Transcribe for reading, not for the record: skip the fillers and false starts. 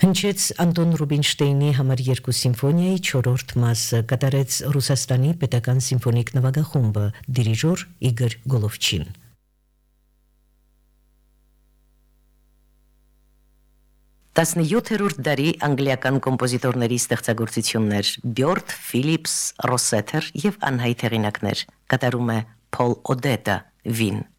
Հնչեց Անտոն Ռուբինշտեյնի համար 2 սիմֆոնիայի 4-րդ մասը, կատարեց Ռուսաստանի պետական սիմֆոնիկ նվագախումբը, դիրիժոր Իգոր Գոլովչին։ 17-րդ դարի անգլիական կոմպոզիտորների ստեղծագործություններ՝ Բյորդ, Ֆիլիպս, Ռոսեթեր եւ անհայտ հեղինակներ, կատարում է Փոլ Օդետը, Վին։